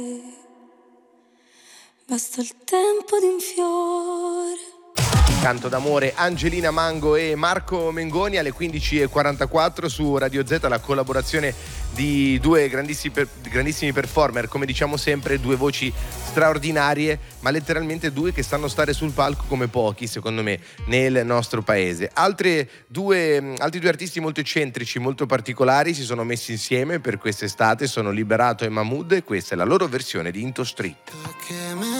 Basta il tempo di un fiore. Canto d'amore, Angelina Mango e Marco Mengoni alle 15:44 su Radio Z, la collaborazione di due grandissimi performer, come diciamo sempre, due voci straordinarie, ma letteralmente due che sanno stare sul palco come pochi, secondo me, nel nostro paese. Altri due artisti molto eccentrici, molto particolari si sono messi insieme per quest'estate, sono Liberato e Mahmood, e questa è la loro versione di Into Street.